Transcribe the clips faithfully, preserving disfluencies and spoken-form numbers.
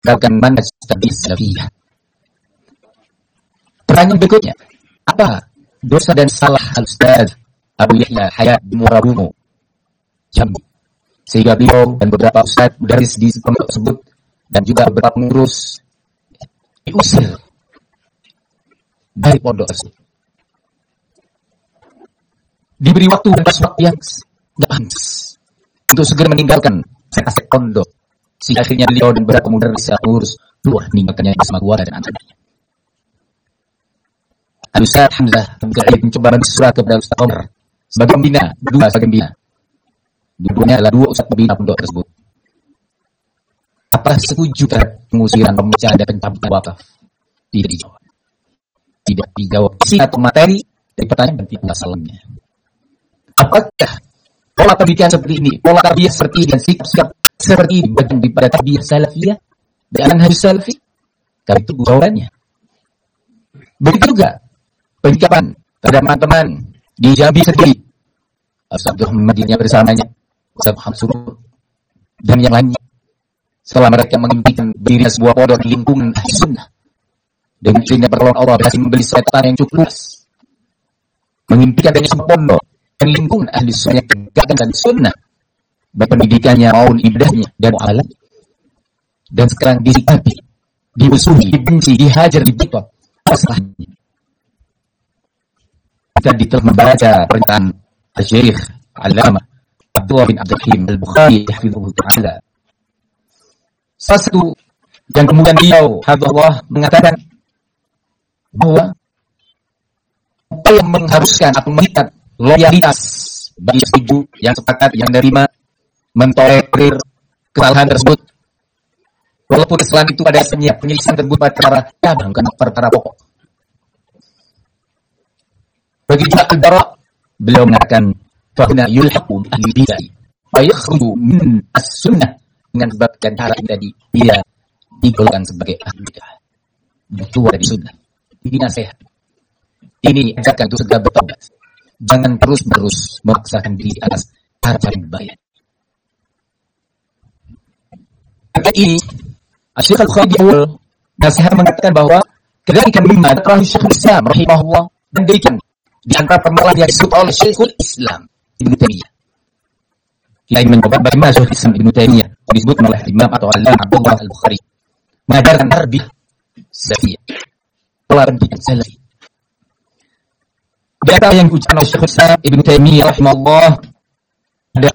Gerakan manhaj tarbiyah salafiyah. Pertanyaan berikutnya, apa dosa dan salah Al-Ustaz Abu Yahya Hayat bin Murabumu Jambi sehingga beliau dan beberapa ustaz mudaris di pondok tersebut dan juga beberapa pengurus diusir dari pondok tersebut, diberi waktu dan waktu yang tidak pantas untuk segera meninggalkan sekte pondok, sehingga akhirnya beliau dan beberapa mudaris pengurus keluar meninggalkannya bersama keluarga dan anak-anaknya. Al-Ustaz Hamzah mencoba menulis surat kepada Ustaz Omar sebagai pembina, berdua sebagai pembina. Dua-duanya adalah dua ustaz pembina pondok tersebut. Apakah setuju terhadap pengusiran, pemecahan dan pencabutan wakaf? Tidak dijawab. Tidak dijawab isi atau materi dari pertanyaan dan tidak masalahnya. Apakah pola pendidikan seperti ini, pola tarbiyah seperti ini, dan sikap-sikap seperti ini bagian daripada tarbiyah salafiyah dan harus salafi? Karena itu jawabannya. Begitu juga penyikapan terhadap teman-teman di Jambi sendiri, Ustaz Abdurrahman Madinah bersamanya, Ustaz Muhammad Surur dan yang lainnya, setelah mereka mengimpikan diri sebuah pondok di lingkungan ahli sunnah dengan izinnya pertolongan Allah berhasil membeli suatu tanah yang cukup luas, mengimpikan adanya sebuah pondok dan lingkungan ahli sunnah yang tegakkan dan sunnah baik pendidikannya maupun ibadahnya dan muamalah, dan sekarang disikapi, dimusuhi, dibenci, dihajar, dibitop. Masalahnya kita telah membaca pernyataan Syekh Al-Allamah Abdullah bin Abdurrahim Al-Bukhari hafizahullah ta'ala. Salah satu yang kemudian beliau hafizahullah mengatakan bahwa apa yang mengharuskan atau mengikat loyalitas bagi setuju, yang sepakat, yang menerima, mentolerir kesalahan tersebut, walaupun kesalahan itu pada asalnya penyelesaian tersebut perkara cabang bukan perkara pokok. Bagi juga Al-Bara, beliau mengatakan fa'ina yulhaqu ahli bid'ah wa yakhruju min as-sunnah, dengan sebab dan cara ini tadi dia digolongkan sebagai ahli bid'ah, keluar dari sunnah. Ini nasihat, ini ajarkan untuk segera bertobat, jangan terus-menerus memaksakan diri atas cara yang berbahaya. Ayat ini Syekh Al-Bukhari di awal nasihat mengatakan bahwa ketika mimma terakhir Syekhul Islam rahimahullah, dan demikian di antara permasalahan yang disebut oleh Syekhul Islam Ibnu Taimiyah. Kita ingin mencoba bagaimana Syekhul Islam Ibnu Taimiyah disebut oleh Imam atau Al-Allamah Abdullah Al-Bukhari mengajarkan tarbiyah salafiyah, pola pendidikan salafi. Di antara yang diucapkan oleh Syekhul Islam Ibnu Taimiyah rahimahullah adalah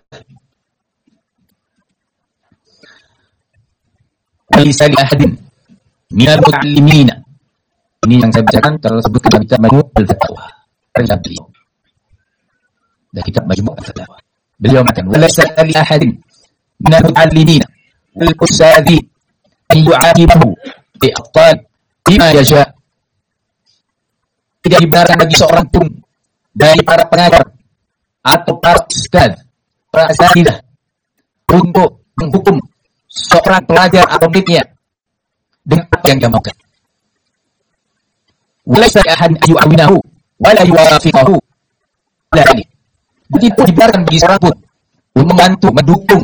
Walaysa li ahadin minal muta'allimina. Ini yang saya bacakan tersebut dalam kitab Majmu' al-Fatawa. Kitab beliau. Dan kitab Majmu' al-Fatawa. Beliau mengatakan, walaysa li ahadin minal muta'allimina al-ustadzi an yu'aqibahu bi aqtal bima yasha. Tidak dibenarkan bagi seorang pun dari para pengajar atau para ustaz, para asatidzah untuk menghukum seorang pelajar atau muridnya dengan apa yang dia maukan. Walaysa ahad yu'awinahu wa la yuwafiqahu. Jadi itu dibiarkan bagi seorang pun untuk membantu, mendukung